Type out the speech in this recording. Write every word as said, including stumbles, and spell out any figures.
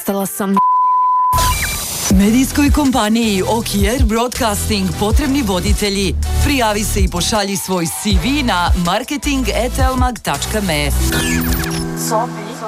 Ostala sam Medijskoj kompaniji Okier Broadcasting potrebni voditelji. Prijavi se i pošalji svoj C V na marketing at elmag tačka me.